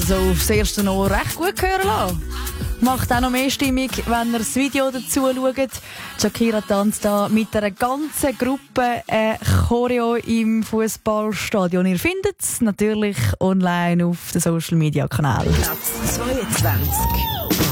so aufs erste noch recht gut hören lassen. Macht auch noch mehr Stimmung, wenn ihr das Video dazu schaut. Shakira tanzt da mit einer ganzen Gruppe Choreo im Fußballstadion. Ihr findet es natürlich online auf den Social Media Kanälen. Platz 22.